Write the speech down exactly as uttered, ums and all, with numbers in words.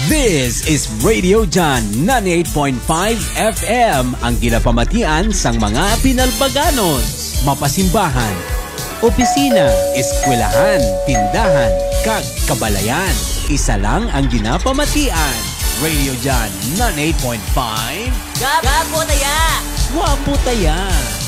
This is Radio John ninety-eight point five F M, ang ginapamatian sang mga pinalbaganos, mapasimbahan, opisina, eskwelahan, tindahan, kag kabalayan. Isa lang ang ginapamatian. Radio John ninety-eight point five. Gapo taya! Wapo taya!